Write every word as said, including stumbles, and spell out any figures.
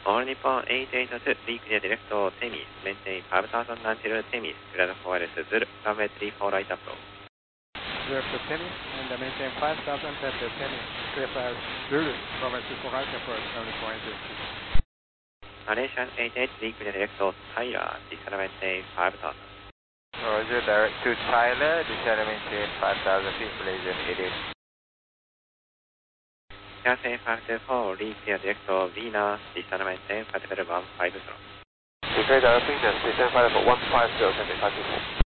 All Nippon eight eight two, weekly direct to Temis, maintain five thousand until Temis, clear for Zulu, runway three four right approach. Direct to Temis, and maintain five thousand at the Temis, clear for Zulu, runway three four right approach, only four eight two. Malaysian eight eight, weekly direct to Tyler, descend maintain five thousand. Roger, direct to Tyler, descend maintain five thousand feet, Malaysian eight eight. Cathay five two four, reach direct to Venus, descend maintain five level one five zero. Okay, directing the station five one five zero, Cathay five two four.